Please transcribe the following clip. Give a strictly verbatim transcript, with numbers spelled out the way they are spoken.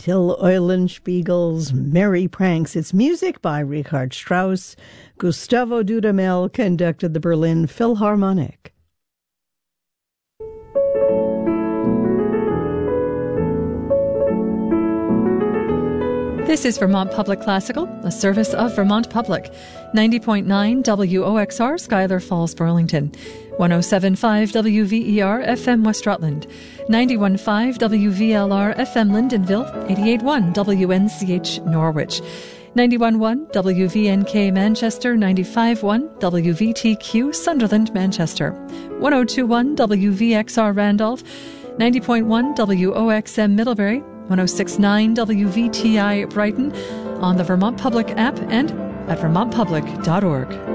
Till Eulenspiegel's Merry Pranks. It's music by Richard Strauss. Gustavo Dudamel conducted the Berlin Philharmonic. This is Vermont Public Classical, a service of Vermont Public. ninety point nine W O X R, Schuyler Falls, Burlington. one oh seven point five W V E R F M West Rutland. ninety-one point five W V L R F M Lyndonville. eighty-eight point one W N C H Norwich. ninety-one point one W V N K Manchester. ninety-five point one W V T Q Sunderland, Manchester. one oh two point one W V X R Randolph. ninety point one W O X M Middlebury. one oh six point nine W V T I Brighton, on the Vermont Public app and at vermont public dot org.